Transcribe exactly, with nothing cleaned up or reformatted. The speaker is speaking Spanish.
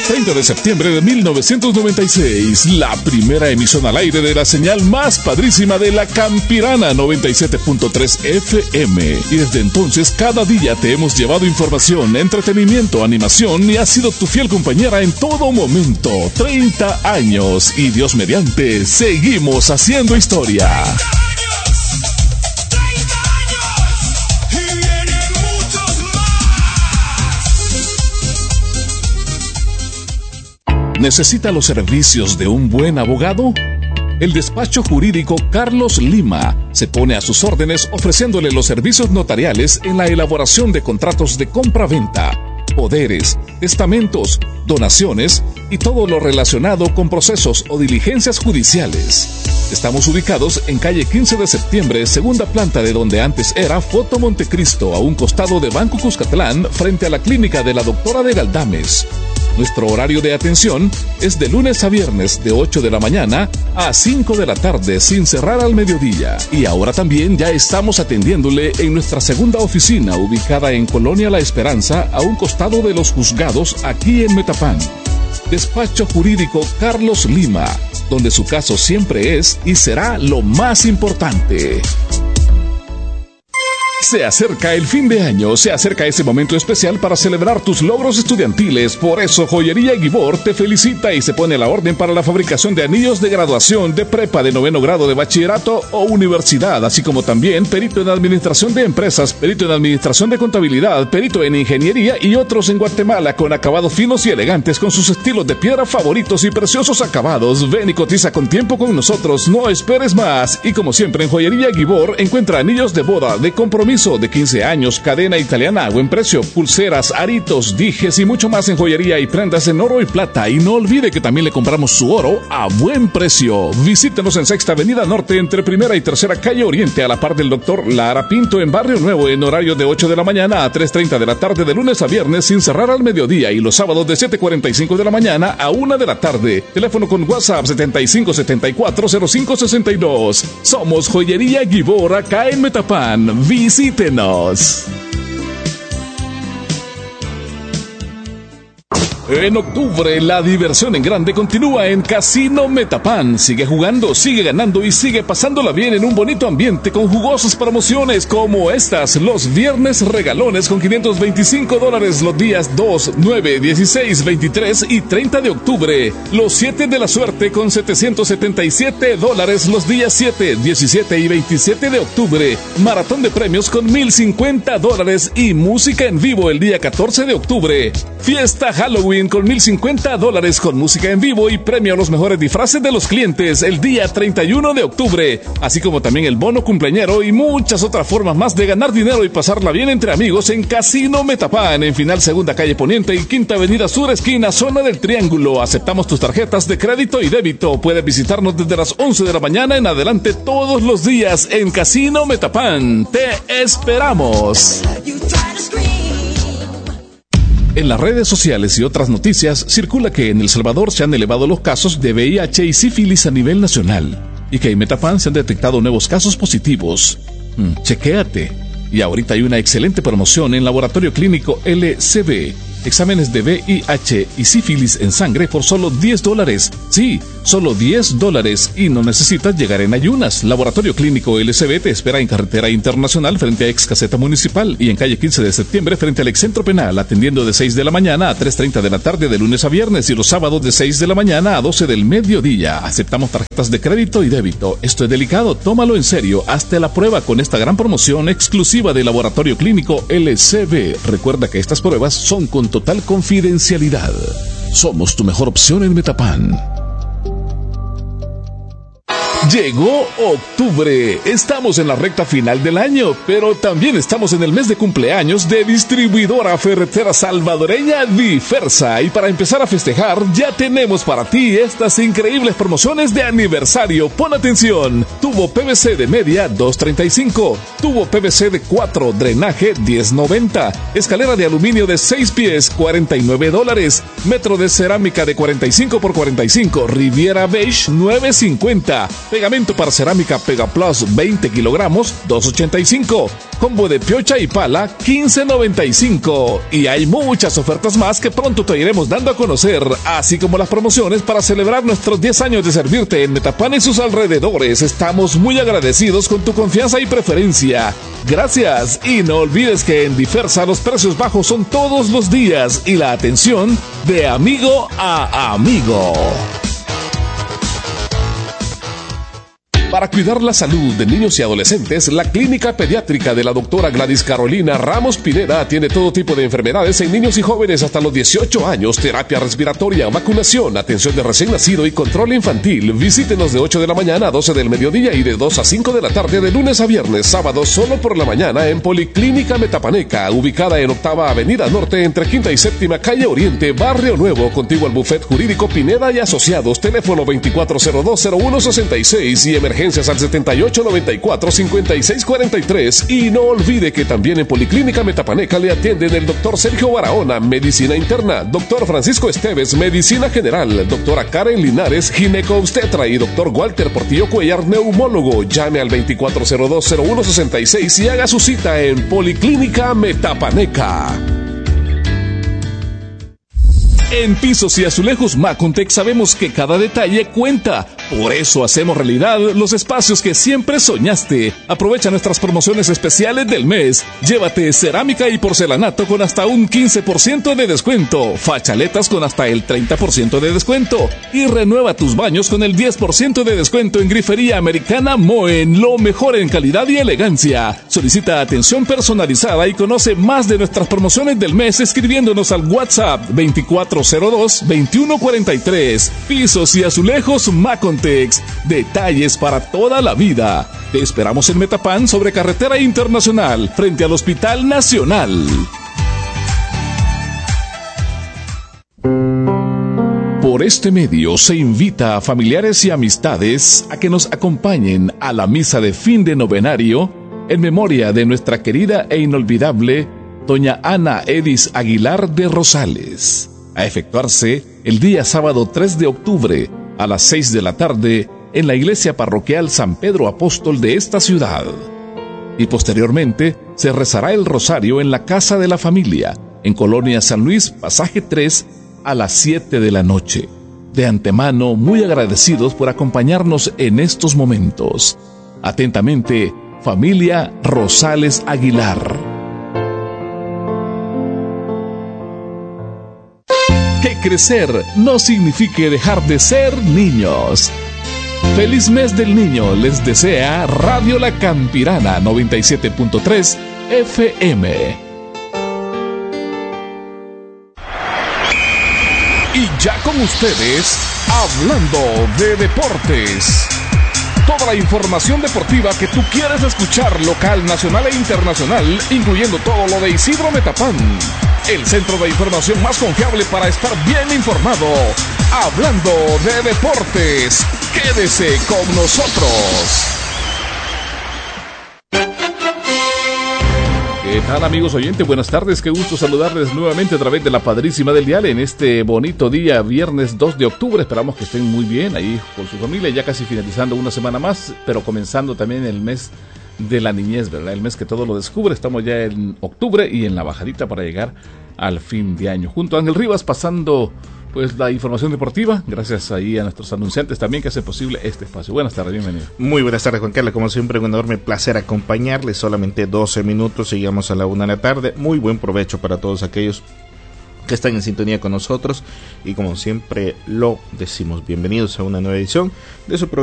treinta de septiembre de mil novecientos noventa y seis, la primera emisión al aire de la señal más padrísima de la Campirana noventa y siete punto tres F M. Y desde entonces cada día te hemos llevado información, entretenimiento, animación y has sido tu fiel compañera en todo momento. treinta años y Dios mediante, seguimos haciendo historia. ¿Necesita los servicios de un buen abogado? El despacho jurídico Carlos Lima se pone a sus órdenes ofreciéndole los servicios notariales en la elaboración de contratos de compra-venta, poderes, testamentos, donaciones y todo lo relacionado con procesos o diligencias judiciales. Estamos ubicados en calle quince de septiembre, segunda planta de donde antes era Foto Montecristo, a un costado de Banco Cuscatlán, frente a la clínica de la doctora de Galdames. Nuestro horario de atención es de lunes a viernes de ocho de la mañana a cinco de la tarde sin cerrar al mediodía. Y ahora también ya estamos atendiéndole en nuestra segunda oficina ubicada en Colonia La Esperanza a un costado de los juzgados aquí en Metapán. Despacho Jurídico Carlos Lima, donde su caso siempre es y será lo más importante. Se acerca el fin de año, se acerca ese momento especial para celebrar tus logros estudiantiles. Por eso Joyería Guibor te felicita y se pone a la orden para la fabricación de anillos de graduación, de prepa, de noveno grado, de bachillerato o universidad, así como también perito en administración de empresas, perito en administración de contabilidad, perito en ingeniería y otros en Guatemala con acabados finos y elegantes con sus estilos de piedra favoritos y preciosos acabados. Ven y cotiza con tiempo con nosotros, no esperes más. Y como siempre en Joyería Guibor encuentra anillos de boda, de compromiso, de quince años, cadena italiana a buen precio, pulseras, aritos, dijes y mucho más en joyería y prendas en oro y plata. Y no olvide que también le compramos su oro a buen precio. Visítenos en Sexta Avenida Norte entre Primera y Tercera Calle Oriente, a la par del doctor Lara Pinto en Barrio Nuevo, en horario de ocho de la mañana a tres treinta de la tarde de lunes a viernes sin cerrar al mediodía, y los sábados de siete cuarenta y cinco de la mañana a una de la tarde. Teléfono con WhatsApp setenta y cinco setenta y cuatro cero cinco sesenta y dos. Somos Joyería Guibor acá en Metapán. Visítenos. En octubre, la diversión en grande continúa en Casino Metapán. Sigue jugando, sigue ganando y sigue pasándola bien en un bonito ambiente con jugosas promociones como estas. Los viernes regalones con quinientos veinticinco dólares los días dos, nueve, dieciséis, veintitrés y treinta de octubre. Los siete de la suerte con setecientos setenta y siete dólares los días siete, diecisiete y veintisiete de octubre. Maratón de premios con mil cincuenta dólares y música en vivo el día catorce de octubre. Fiesta Halloween con mil cincuenta dólares con música en vivo y premio a los mejores disfraces de los clientes el día treinta y uno de octubre, así como también el bono cumpleañero y muchas otras formas más de ganar dinero y pasarla bien entre amigos en Casino Metapán, en Final Segunda Calle Poniente y Quinta Avenida Sur, esquina Zona del Triángulo. Aceptamos tus tarjetas de crédito y débito. Puedes visitarnos desde las once de la mañana en adelante todos los días en Casino Metapán. ¡Te esperamos! En las redes sociales y otras noticias circula que en El Salvador se han elevado los casos de V I H y sífilis a nivel nacional y que en Metapán se han detectado nuevos casos positivos. Mm, chequéate. Y ahorita hay una excelente promoción en Laboratorio Clínico L C B. Exámenes de V I H y sífilis en sangre por solo diez dólares. Sí, solo diez dólares y no necesitas llegar en ayunas. Laboratorio Clínico L C B te espera en Carretera Internacional frente a Ex Caseta Municipal y en calle quince de septiembre frente al Ex Centro Penal, atendiendo de seis de la mañana a tres treinta de la tarde de lunes a viernes y los sábados de seis de la mañana a doce del mediodía. Aceptamos tarjetas de crédito y débito. Esto es delicado, tómalo en serio. Hazte la prueba con esta gran promoción exclusiva de Laboratorio Clínico L C B. Recuerda que estas pruebas son con total confidencialidad. Somos tu mejor opción en Metapán. Llegó octubre, estamos en la recta final del año, pero también estamos en el mes de cumpleaños de Distribuidora Ferretera Salvadoreña Diversa, y para empezar a festejar ya tenemos para ti estas increíbles promociones de aniversario. Pon atención: tubo P V C de media dos treinta y cinco, tubo P V C de cuatro drenaje diez noventa, escalera de aluminio de seis pies cuarenta y nueve dólares, metro de cerámica de cuarenta y cinco por cuarenta y cinco Riviera Beige nueve cincuenta, Pegamento para cerámica Pegaplus veinte kilogramos, dos ochenta y cinco. Combo de piocha y pala, quince noventa y cinco. Y hay muchas ofertas más que pronto te iremos dando a conocer, así como las promociones para celebrar nuestros diez años de servirte en Metapan y sus alrededores. Estamos muy agradecidos con tu confianza y preferencia. Gracias, y no olvides que en Diversa los precios bajos son todos los días y la atención de amigo a amigo. Para cuidar la salud de niños y adolescentes, la Clínica Pediátrica de la doctora Gladys Carolina Ramos Pineda tiene todo tipo de enfermedades en niños y jóvenes hasta los dieciocho años, terapia respiratoria, vacunación, atención de recién nacido y control infantil. Visítenos de ocho de la mañana a doce del mediodía y de dos a cinco de la tarde de lunes a viernes, sábados solo por la mañana en Policlínica Metapaneca, ubicada en Octava Avenida Norte entre Quinta y Séptima Calle Oriente, Barrio Nuevo, contiguo al Buffet Jurídico Pineda y Asociados, teléfono veinticuatro cero dos cero uno sesenta y seis y emergencia al setenta y ocho noventa y cuatro cincuenta y seis cuarenta y tres. Y no olvide que también en Policlínica Metapaneca le atienden el doctor Sergio Barahona, medicina interna, doctor Francisco Esteves, medicina general, doctora Karen Linares, gineco-obstetra y doctor Walter Portillo Cuellar, neumólogo. Llame al veinticuatro cero dos cero uno sesenta y seis y haga su cita en Policlínica Metapaneca. En Pisos y Azulejos Macontec sabemos que cada detalle cuenta. Por eso hacemos realidad los espacios que siempre soñaste. Aprovecha nuestras promociones especiales del mes. Llévate cerámica y porcelanato con hasta un quince por ciento de descuento. Fachaletas con hasta el treinta por ciento de descuento. Y renueva tus baños con el diez por ciento de descuento en Grifería Americana Moen. Lo mejor en calidad y elegancia. Solicita atención personalizada y conoce más de nuestras promociones del mes escribiéndonos al WhatsApp veinticuatro cero dos veintiuno cuarenta y tres. Pisos y Azulejos Macontex. Detalles para toda la vida. Te esperamos en Metapan sobre Carretera Internacional, frente al Hospital Nacional. Por este medio se invita a familiares y amistades a que nos acompañen a la misa de fin de novenario en memoria de nuestra querida e inolvidable doña Ana Edis Aguilar de Rosales, a efectuarse el día sábado tres de octubre a las seis de la tarde en la iglesia parroquial San Pedro Apóstol de esta ciudad. Y posteriormente se rezará el rosario en la Casa de la Familia, en Colonia San Luis, pasaje tres, a las siete de la noche. De antemano, muy agradecidos por acompañarnos en estos momentos. Atentamente, Familia Rosales Aguilar. Que crecer no signifique dejar de ser niños. Feliz mes del niño les desea Radio La Campirana noventa y siete punto tres F M. Y ya con ustedes, hablando de deportes. Toda la información deportiva que tú quieres escuchar, local, nacional e internacional, incluyendo todo lo de Isidro Metapán. El centro de información más confiable para estar bien informado. Hablando de deportes. Quédese con nosotros. ¿Qué tal, amigos oyentes? Buenas tardes, qué gusto saludarles nuevamente a través de la Padrísima del Dial en este bonito día, viernes dos de octubre. Esperamos que estén muy bien ahí con su familia, ya casi finalizando una semana más, pero comenzando también el mes de la niñez, ¿verdad? El mes que todo lo descubre. Estamos ya en octubre y en la bajadita para llegar al fin de año. Junto a Ángel Rivas, pasando pues la información deportiva, gracias ahí a nuestros anunciantes también que hacen posible este espacio. Buenas tardes, bienvenido. Muy buenas tardes, Juan Carlos, como siempre un enorme placer acompañarles, solamente doce minutos, llegamos a la una de la tarde, muy buen provecho para todos aquellos que están en sintonía con nosotros y como siempre lo decimos, bienvenidos a una nueva edición de su programa